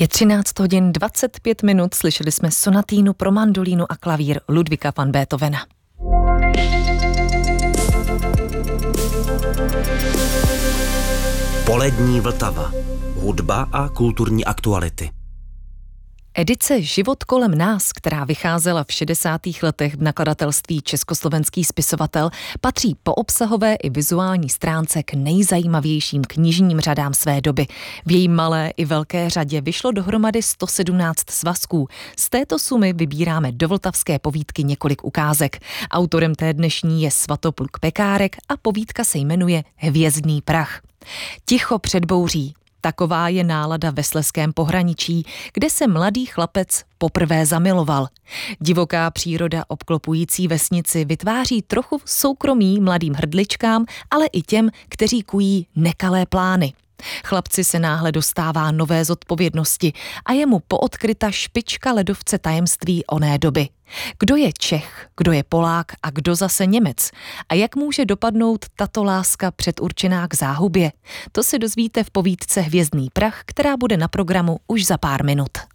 Je 13 hodin 25 minut, slyšeli jsme sonatínu pro mandolínu a klavír Ludvíka van Beethovena. Polední Vltava. Hudba a kulturní aktuality. Edice Život kolem nás, která vycházela v 60. letech v nakladatelství Československý spisovatel, patří po obsahové i vizuální stránce k nejzajímavějším knižním řadám své doby. V její malé i velké řadě vyšlo dohromady 117 svazků. Z této sumy vybíráme do vltavské povídky několik ukázek. Autorem té dnešní je Svatopluk Pekárek a povídka se jmenuje Hvězdný prach. Ticho před bouří. Taková je nálada ve Slezském pohraničí, kde se mladý chlapec poprvé zamiloval. Divoká příroda obklopující vesnici vytváří trochu soukromí mladým hrdličkám, ale i těm, kteří kují nekalé plány. Chlapci se náhle dostává nové zodpovědnosti a je mu poodkryta špička ledovce tajemství oné doby. Kdo je Čech, kdo je Polák a kdo zase Němec? A jak může dopadnout tato láska předurčená k záhubě? To se dozvíte v povídce Hvězdný prach, která bude na programu už za pár minut.